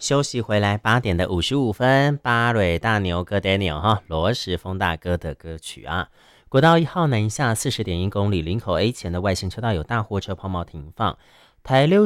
休息回来8:55，巴蕊大牛哥 Daniel 哈，罗时丰大哥的歌曲啊。国道1号南下40.1公里，林口 A 前的外线车道有大货车抛锚停放，台六